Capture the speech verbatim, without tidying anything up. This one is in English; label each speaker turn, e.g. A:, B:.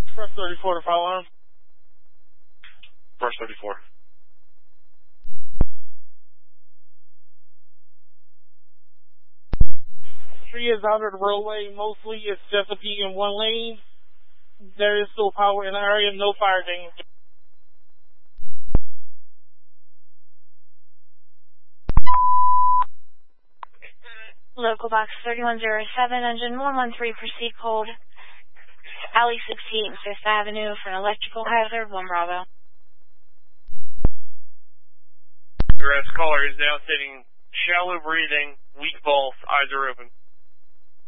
A: Press thirty-four to fire alarm.
B: Press thirty-four.
A: Tree is out of the roadway. Mostly it's just a peak in one lane. There is still power in the area. No fire danger.
C: Local box thirty-one oh seven, engine one one three, proceed cold. Alley sixty-eight, Fifth Avenue for an electrical hazard, one Bravo.
B: The rest caller is now stating shallow breathing, weak pulse, eyes are open.